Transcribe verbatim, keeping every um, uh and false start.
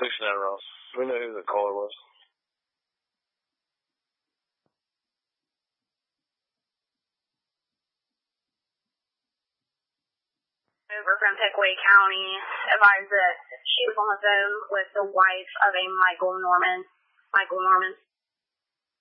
sixty-nine Ross. We know who the caller was. Over from Pickaway County advised that she was on the phone with the wife of a Michael Norman. Michael Norman.